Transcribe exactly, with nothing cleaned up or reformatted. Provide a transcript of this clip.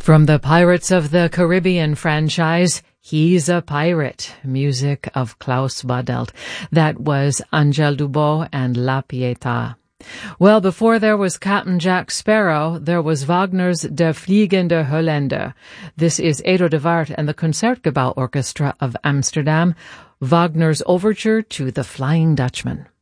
From the Pirates of the Caribbean franchise, He's a Pirate, music of Klaus Badelt. That was Angèle Dubos and La Pietà. Well, before there was Captain Jack Sparrow, there was Wagner's Der Fliegende Holländer. This is Edo de Waard and the Concertgebouw Orchestra of Amsterdam, Wagner's overture to The Flying Dutchman.